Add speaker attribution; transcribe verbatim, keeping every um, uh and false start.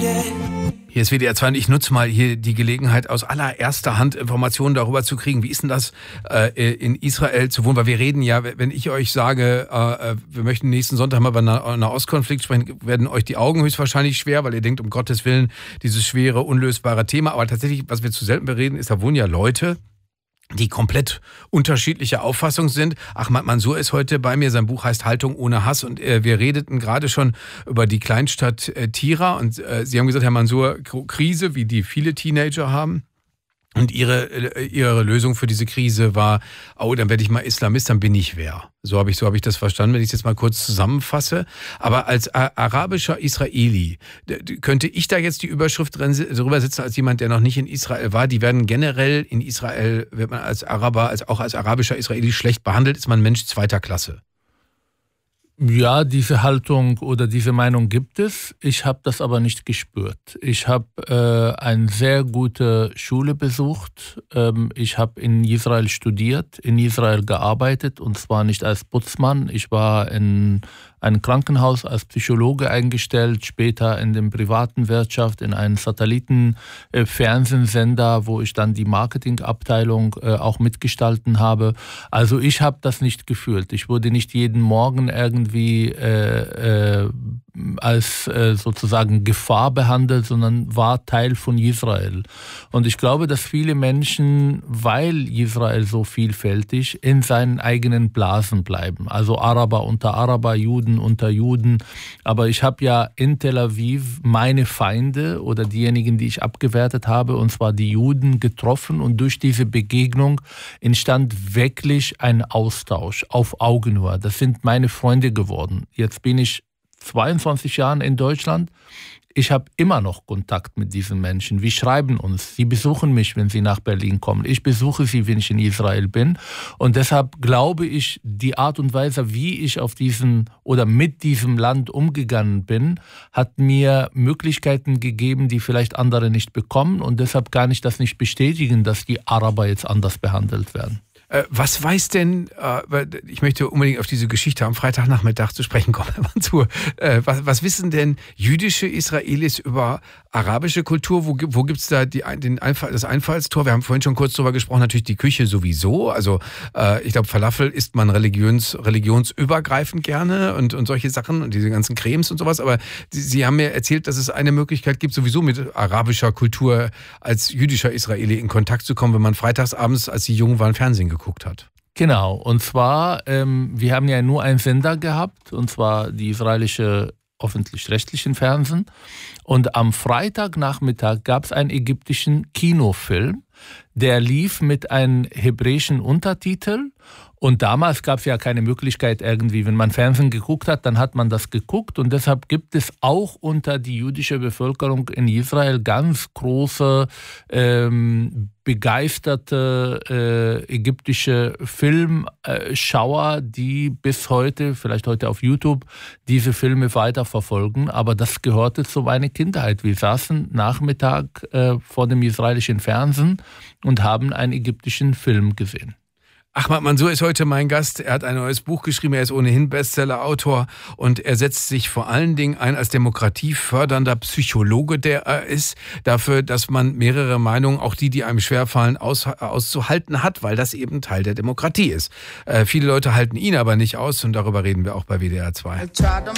Speaker 1: Hier ist W D R zwei und ich nutze mal hier die Gelegenheit, aus allererster Hand Informationen darüber zu kriegen, wie ist denn das, äh, in Israel zu wohnen? Weil wir reden ja, wenn ich euch sage, äh, wir möchten nächsten Sonntag mal über einen Nahostkonflikt sprechen, werden euch die Augen höchstwahrscheinlich schwer, weil ihr denkt, um Gottes Willen, dieses schwere, unlösbare Thema. Aber tatsächlich, was wir zu selten bereden, ist, da wohnen ja Leute, die komplett unterschiedliche Auffassung sind. Ahmad Mansour ist heute bei mir, sein Buch heißt Haltung ohne Hass und äh, wir redeten gerade schon über die Kleinstadt äh, Tira und äh, Sie haben gesagt, Herr Mansour, Krise, wie die viele Teenager haben. Und ihre, ihre Lösung für diese Krise war, oh, dann werde ich mal Islamist, dann bin ich wer. So habe ich, so habe ich das verstanden, wenn ich es jetzt mal kurz zusammenfasse. Aber als arabischer Israeli könnte ich da jetzt die Überschrift drüber setzen, als jemand, der noch nicht in Israel war. Die werden generell in Israel, wird man als Araber, als auch als arabischer Israeli schlecht behandelt, ist man Mensch zweiter Klasse.
Speaker 2: Ja, diese Haltung oder diese Meinung gibt es. Ich habe das aber nicht gespürt. Ich habe äh, eine sehr gute Schule besucht. Ähm, ich habe in Israel studiert, in Israel gearbeitet und zwar nicht als Putzmann. Ich war in einem Krankenhaus als Psychologe eingestellt, später in der privaten Wirtschaft, in einem Satellitenfernsehsender, wo ich dann die Marketingabteilung äh, auch mitgestalten habe. Also ich habe das nicht gefühlt. Ich wurde nicht jeden Morgen irgendwie äh, äh, als äh, sozusagen Gefahr behandelt, sondern war Teil von Israel. Und ich glaube, dass viele Menschen, weil Israel so vielfältig, in seinen eigenen Blasen bleiben. Also Araber unter Araber, Juden unter Juden. Aber ich habe ja in Tel Aviv meine Feinde oder diejenigen, die ich abgewertet habe, und zwar die Juden, getroffen. Und durch diese Begegnung entstand wirklich ein Austausch auf Augenhöhe. Das sind meine Freunde geworden. Jetzt bin ich zweiundzwanzig Jahren in Deutschland. Ich habe immer noch Kontakt mit diesen Menschen. Wir schreiben uns. Sie besuchen mich, wenn sie nach Berlin kommen. Ich besuche sie, wenn ich in Israel bin. Und deshalb glaube ich, die Art und Weise, wie ich auf diesen oder mit diesem Land umgegangen bin, hat mir Möglichkeiten gegeben, die vielleicht andere nicht bekommen. Und deshalb kann ich das nicht bestätigen, dass die Araber jetzt anders behandelt werden.
Speaker 1: Was weiß denn, ich möchte unbedingt auf diese Geschichte am Freitagnachmittag zu sprechen kommen, was, was wissen denn jüdische Israelis über arabische Kultur? Wo, wo gibt es da die, den Einfall, das Einfallstor? Wir haben vorhin schon kurz darüber gesprochen, natürlich die Küche sowieso. Also ich glaube, Falafel isst man religions, religionsübergreifend gerne und, und solche Sachen und diese ganzen Cremes und sowas. Aber Sie, Sie haben mir erzählt, dass es eine Möglichkeit gibt, sowieso mit arabischer Kultur als jüdischer Israeli in Kontakt zu kommen, wenn man freitagsabends, als Sie jung waren, Fernsehen geguckt hat.
Speaker 2: Genau, und zwar, ähm, wir haben ja nur einen Sender gehabt, und zwar die israelische öffentlich-rechtlichen Fernsehen. Und am Freitagnachmittag gab es einen ägyptischen Kinofilm, der lief mit einem hebräischen Untertitel. Und damals gab es ja keine Möglichkeit irgendwie, wenn man Fernsehen geguckt hat, dann hat man das geguckt. Und deshalb gibt es auch unter die jüdische Bevölkerung in Israel ganz große, ähm, begeisterte äh, ägyptische Filmschauer, die bis heute, vielleicht heute auf YouTube, diese Filme weiterverfolgen. Aber das gehörte zu meiner Kindheit. Wir saßen Nachmittag äh, vor dem israelischen Fernsehen und haben einen ägyptischen Film gesehen.
Speaker 1: Ahmad Mansour ist heute mein Gast. Er hat ein neues Buch geschrieben. Er ist ohnehin Bestseller-Autor und er setzt sich vor allen Dingen ein als demokratiefördernder Psychologe, der er ist, dafür, dass man mehrere Meinungen, auch die, die einem schwerfallen, aus, auszuhalten hat, weil das eben Teil der Demokratie ist. Äh, viele Leute halten ihn aber nicht aus und darüber reden wir auch bei W D R zwei.